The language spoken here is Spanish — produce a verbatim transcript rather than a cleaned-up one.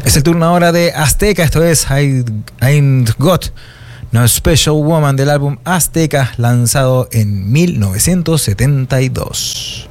Es el turno ahora de Azteca, esto es I Ain't Got No Special Woman del álbum Azteca, lanzado en mil novecientos setenta y dos.